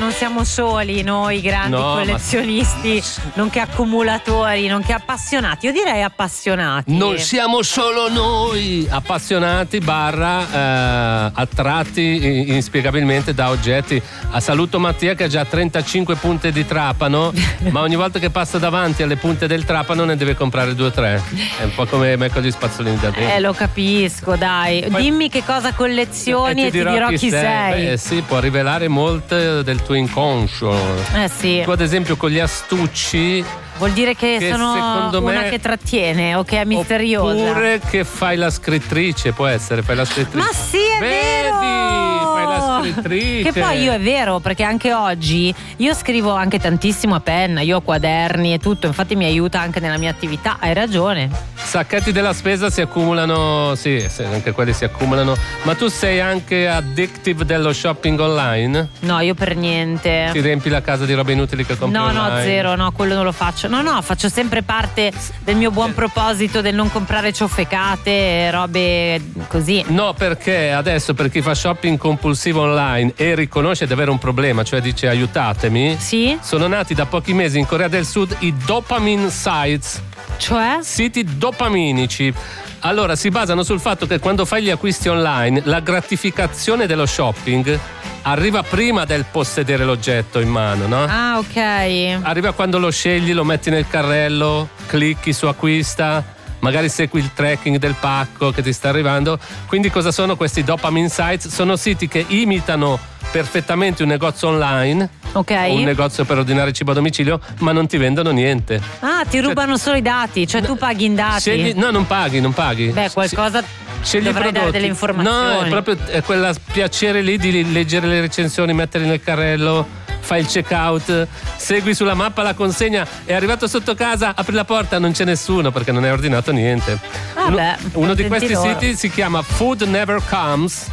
non siamo soli noi grandi collezionisti, nonché accumulatori, nonché appassionati. Io direi appassionati. Non siamo solo noi appassionati barra attratti inspiegabilmente da oggetti. Saluto Mattia che ha già 35 punte di trapano, ma ogni volta che passa davanti alle punte del trapano ne deve comprare 2 o 3. È un po' come me con gli spazzolini da dentro. Lo capisco, dai. Poi, dimmi che cosa collezioni e ti dirò chi sei. Sì, può rivelare molto del tuo inconscio. Sì. Tu ad esempio con gli astucci vuol dire che sono una che trattiene o che è misteriosa. Oppure che fai la scrittrice, può essere, fai la scrittrice. Ma sì, è vero! Fai la scrittrice. Che poi io è vero, perché anche oggi io scrivo anche tantissimo a penna, io ho quaderni e tutto, infatti mi aiuta anche nella mia attività, hai ragione. Sacchetti della spesa si accumulano, sì, anche quelli si accumulano. Ma tu sei anche addictive dello shopping online? No, io per niente. Ti riempi la casa di robe inutili che compri online? No, zero, no, quello non lo faccio. No, faccio sempre parte del mio buon proposito del non comprare ciofecate e robe così. No, perché adesso per chi fa shopping compulsivo online e riconosce di avere un problema, cioè dice aiutatemi, sì? Sono nati da pochi mesi in Corea del Sud i dopamine sites. Cioè? Siti dopaminici. Allora, si basano sul fatto che quando fai gli acquisti online la gratificazione dello shopping arriva prima del possedere l'oggetto in mano, no? Ah, ok. Arriva quando lo scegli, lo metti nel carrello, clicchi su acquista, magari segui il tracking del pacco che ti sta arrivando. Quindi cosa sono questi dopamine sites? Sono siti che imitano perfettamente un negozio online, okay, un negozio per ordinare cibo a domicilio, ma non ti vendono niente. Ah, ti rubano solo i dati, cioè tu paghi in dati. No, non paghi. Beh, qualcosa dovrai dare delle informazioni. No, è proprio quel piacere lì di leggere le recensioni, metterle nel carrello, fai il checkout, segui sulla mappa la consegna, è arrivato sotto casa, apri la porta, non c'è nessuno perché non hai ordinato niente. Uno di questi siti si chiama Food Never Comes.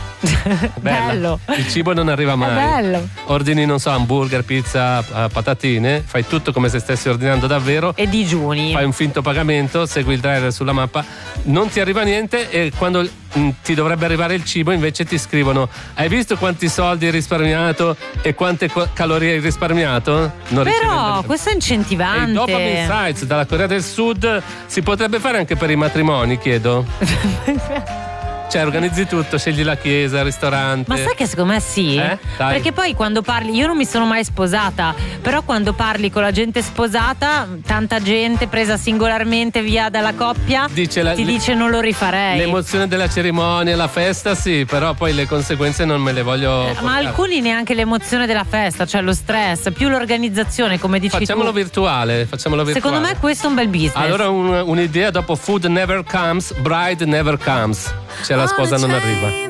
Bello. Il cibo non arriva mai. Bello. Ordini, non so, hamburger, pizza, patatine, fai tutto come se stessi ordinando davvero e digiuni. Fai un finto pagamento, segui il driver sulla mappa, non ti arriva niente e quando ti dovrebbe arrivare il cibo invece ti scrivono: hai visto quanti soldi hai risparmiato e quante calorie hai risparmiato? Però questo è incentivante. E i dopamine sites dalla Corea del Sud si potrebbe fare anche per i matrimoni, chiedo. Cioè organizzi tutto, scegli la chiesa, il ristorante. Ma sai che secondo me sì? Perché poi quando parli, io non mi sono mai sposata, però quando parli con la gente sposata, tanta gente presa singolarmente via dalla coppia ti dice non lo rifarei. L'emozione della cerimonia, la festa sì, però poi le conseguenze non me le voglio portare. Ma alcuni neanche l'emozione della festa, cioè lo stress, più l'organizzazione, come dici facciamolo tu. Virtuale. Secondo me questo è un bel business. Allora un'idea dopo Food Never Comes, Bride Never Comes. Cioè la sposa non arriva.